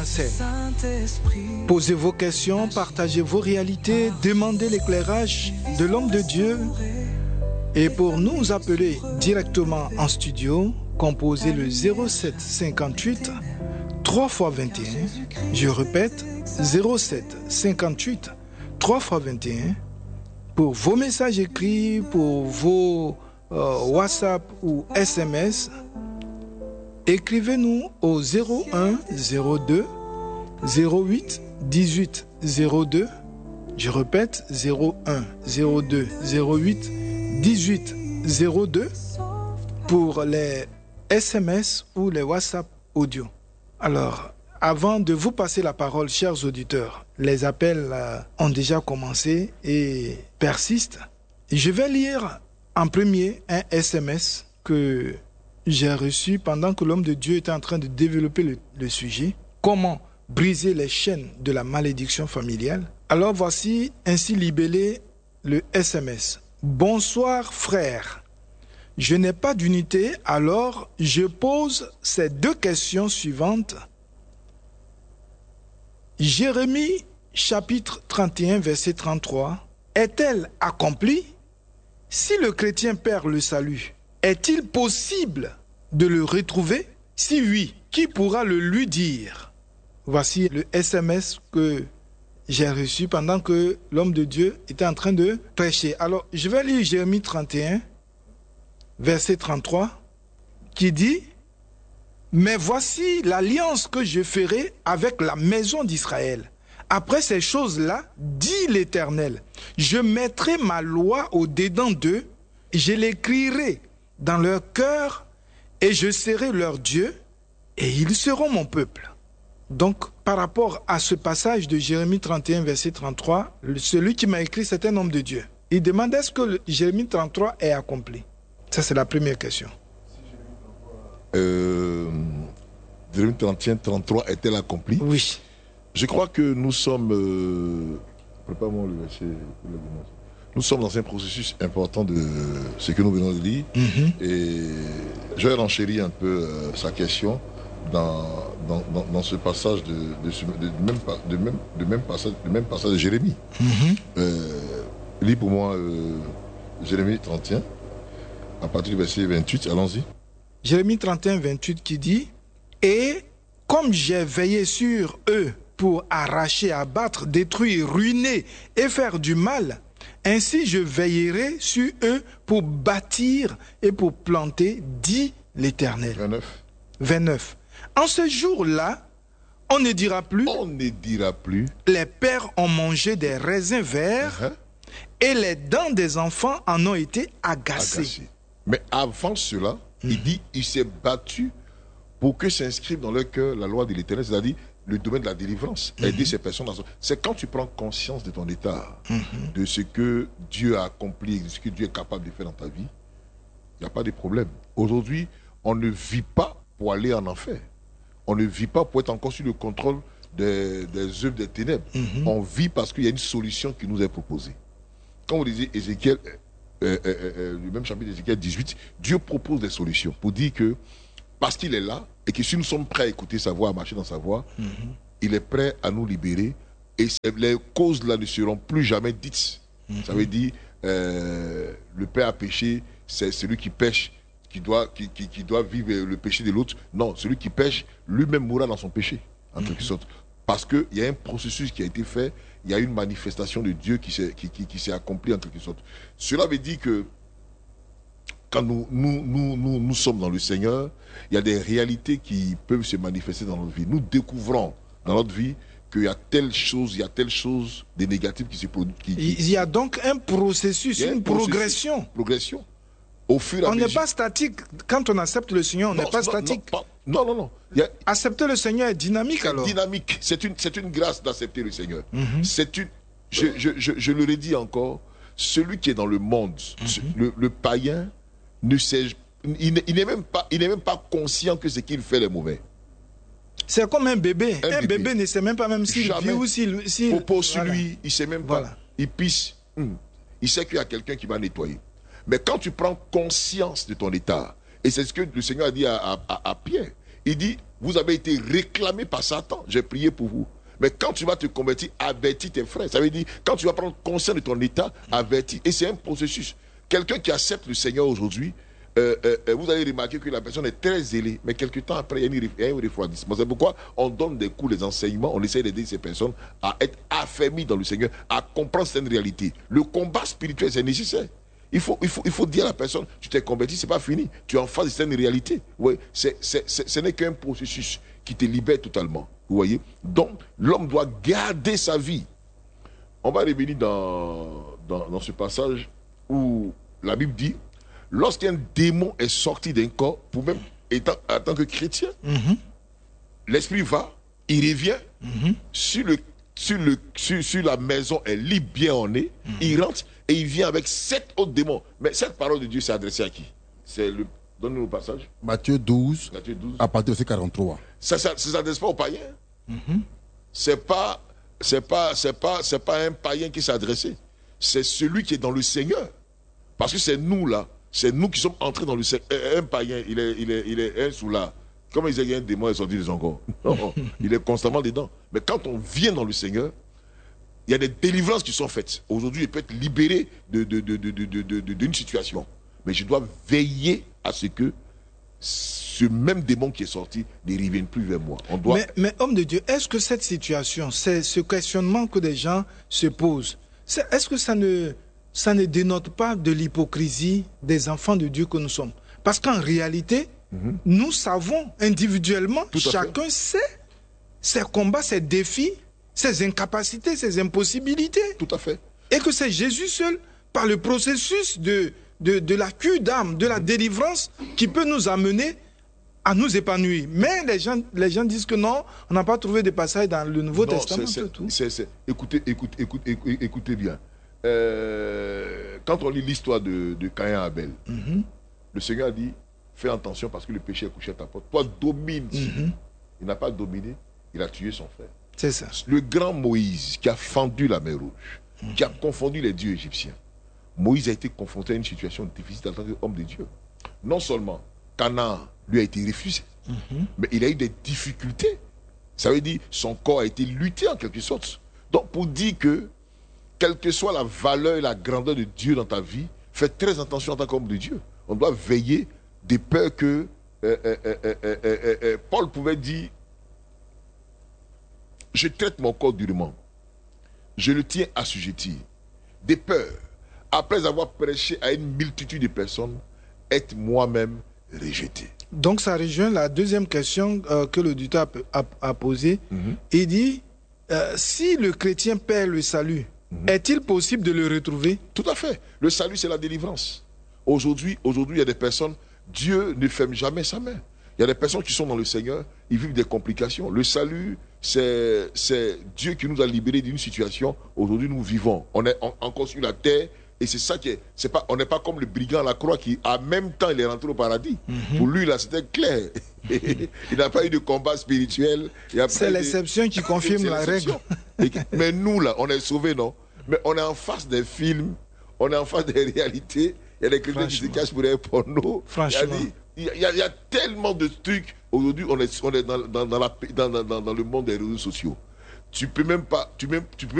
français. Posez vos questions, partagez vos réalités, demandez l'éclairage de l'homme de Dieu. Et pour nous appeler directement en studio, composez le 07 58 3 x 21. Je répète, 07 58 3 x 21. Pour vos messages écrits, pour vos WhatsApp ou SMS, écrivez-nous au 01 02 08 18 02. Je répète, 01 02 08 18 02 pour les SMS ou les WhatsApp audio. Alors, avant de vous passer la parole, chers auditeurs, les appels ont déjà commencé et persistent. Je vais lire en premier un SMS que j'ai reçu pendant que l'homme de Dieu était en train de développer le sujet. Comment briser les chaînes de la malédiction familiale? Alors voici ainsi libellé le SMS. Bonsoir frère. Je n'ai pas d'unité, alors je pose ces deux questions suivantes. Jérémie chapitre 31 verset 33 est-elle accomplie? Si le chrétien perd le salut, est-il possible de le retrouver? Si oui, qui pourra le lui dire? Voici le SMS que j'ai reçu pendant que l'homme de Dieu était en train de prêcher. Alors, je vais lire Jérémie 31, verset 33, qui dit « Mais voici l'alliance que je ferai avec la maison d'Israël. Après ces choses-là, dit l'Éternel, je mettrai ma loi au-dedans d'eux, je l'écrirai dans leur cœur, et je serai leur Dieu, et ils seront mon peuple. » Donc, par rapport à ce passage de Jérémie 31, verset 33, celui qui m'a écrit, c'est un homme de Dieu. Il demande est-ce que Jérémie 33 est accompli? Ça, c'est la première question. Jérémie 31, 33 est-elle accomplie? Oui. Je crois que nous sommes... Prépare-moi le verset. Nous sommes dans un processus important de ce que nous venons de lire. Et je vais renchérir un peu sa question dans ce passage du même passage de Jérémie. Lis pour moi Jérémie 31, à partir du verset 28, allons-y. Jérémie 31, 28 qui dit « Et comme j'ai veillé sur eux pour arracher, abattre, détruire, ruiner et faire du mal, ainsi je veillerai sur eux pour bâtir et pour planter, dit l'Éternel. » 29. En ce jour-là, on ne dira plus. Les pères ont mangé des raisins verts et les dents des enfants en ont été agacées. Mais avant cela, il dit, il s'est battu pour que s'inscrive dans leur cœur la loi de l'Éternel, c'est-à-dire le domaine de la délivrance, aider ces personnes. C'est quand tu prends conscience de ton état, de ce que Dieu a accompli, de ce que Dieu est capable de faire dans ta vie, il n'y a pas de problème. Aujourd'hui, on ne vit pas pour aller en enfer. On ne vit pas pour être encore sous le contrôle des œuvres des ténèbres. On vit parce qu'il y a une solution qui nous est proposée. Quand vous lisez Ézéchiel, le même chapitre d'Ézéchiel 18, Dieu propose des solutions pour dire que parce qu'il est là et que si nous sommes prêts à écouter sa voix, à marcher dans sa voix, il est prêt à nous libérer et les causes là ne seront plus jamais dites. Ça veut dire le père a péché, c'est celui qui pêche qui doit vivre le péché de l'autre. Non, celui qui pêche, lui-même mourra dans son péché, en quelque sorte. Parce qu'il y a un processus qui a été fait, il y a une manifestation de Dieu qui s'est accomplie, en quelque sorte. Cela veut dire que quand nous sommes dans le Seigneur, il y a des réalités qui peuvent se manifester dans notre vie. Nous découvrons dans notre vie qu'il y a telle chose, de négatif qui se produit. Il y a donc un processus, une progression. Au fur et à mesure. On n'est pas statique. Quand on accepte le Seigneur, on n'est pas statique. Non. Accepter le Seigneur est dynamique alors. Dynamique. C'est une grâce d'accepter le Seigneur. Je le redis encore, celui qui est dans le monde, le païen, il n'est même pas conscient que ce qu'il fait est mauvais. C'est comme un bébé. Un bébé ne sait même pas même s'il vit ou s'il... Popo sur lui, il ne sait même pas. Il pisse. Il sait qu'il y a quelqu'un qui va nettoyer. Mais quand tu prends conscience de ton état, et c'est ce que le Seigneur a dit à Pierre, il dit, Vous avez été réclamé par Satan. J'ai prié pour vous. Mais quand tu vas te convertir, avertis tes frères. Ça veut dire, quand tu vas prendre conscience de ton état, avertis. Et c'est un processus. Quelqu'un qui accepte le Seigneur aujourd'hui, vous allez remarquer que la personne est très zélée, mais quelque temps après, il y a un refroidissement. C'est pourquoi on donne des cours, des enseignements, on essaie d'aider ces personnes à être affermies dans le Seigneur, à comprendre cette réalité. Le combat spirituel, c'est nécessaire. Il faut dire à la personne, tu t'es converti, c'est pas fini. Tu es en face de cette réalité. Ouais, ce n'est qu'un processus qui te libère totalement. Vous voyez? Donc, l'homme doit garder sa vie. On va revenir dans ce passage où la Bible dit, lorsqu'un démon est sorti d'un corps, pour même en tant que chrétien, l'esprit va, il revient, sur la maison, elle lit bien en nez, il rentre et il vient avec 7 autres démons. Mais cette parole de Dieu s'est adressée à qui? Donne-nous le passage. Matthieu 12, à partir de verset 43. Ça ne s'adresse pas aux païens. C'est pas un païen qui s'est adressé. C'est celui qui est dans le Seigneur. Parce que c'est nous là. C'est nous qui sommes entrés dans le Seigneur. Un païen, il est un sous là. Comme il y a un démon, ils sont dit encore. Non, il est constamment dedans. Mais quand on vient dans le Seigneur, il y a des délivrances qui sont faites. Aujourd'hui, il peut être libéré d'une situation. Mais je dois veiller à ce que ce même démon qui est sorti ne revienne plus vers moi. Mais homme de Dieu, est-ce que cette situation, c'est ce questionnement que des gens se posent, est-ce que ça ne dénote pas de l'hypocrisie des enfants de Dieu que nous sommes? Parce qu'en réalité, nous savons individuellement, chacun sait ses combats, ses défis, ses incapacités, ses impossibilités. Tout à fait. Et que c'est Jésus seul, par le processus de la cure d'âme, de la délivrance, qui peut nous amener à nous épanouir. Mais les gens disent que non, on n'a pas trouvé de passage dans le Nouveau Testament. Écoutez bien. Quand on lit l'histoire de Caïn et Abel, le Seigneur a dit, fais attention parce que le péché est couché à ta porte. Toi, domine. Il n'a pas dominé, il a tué son frère. C'est ça. Le grand Moïse qui a fendu la mer Rouge, qui a confondu les dieux égyptiens. Moïse a été confronté à une situation difficile en tant qu'homme de Dieu. Non seulement Canaan lui a été refusé, mais il a eu des difficultés. Ça veut dire son corps a été lutté en quelque sorte. Donc pour dire que, quelle que soit la valeur et la grandeur de Dieu dans ta vie, fais très attention en tant qu'homme de Dieu. On doit veiller de peur que Paul pouvait dire, je traite mon corps durement, je le tiens assujetti, de peur, après avoir prêché à une multitude de personnes, être moi-même rejeté. Donc ça rejoint la deuxième question que l'auditeur a posée. Il dit, si le chrétien perd le salut, est-il possible de le retrouver? Tout à fait. Le salut, c'est la délivrance. Aujourd'hui, il y a des personnes, Dieu ne ferme jamais sa main. Il y a des personnes qui sont dans le Seigneur, ils vivent des complications. Le salut, c'est Dieu qui nous a libérés d'une situation. Aujourd'hui, nous vivons. On est encore sur la terre. Et c'est ça qui est. On n'est pas comme le brigand à la croix qui, en même temps, il est rentré au paradis. Pour lui, là, c'était clair. Il n'a pas eu de combat spirituel. C'est l'exception qui confirme la règle. Mais nous, là, on est sauvés, non? Mais on est en face des films, on est en face des réalités. Il y a des chrétiens qui se cachent pour les pornos. Franchement. Il y a tellement de trucs. Aujourd'hui, on est dans le monde des réseaux sociaux. Tu peux même pas. Tu peux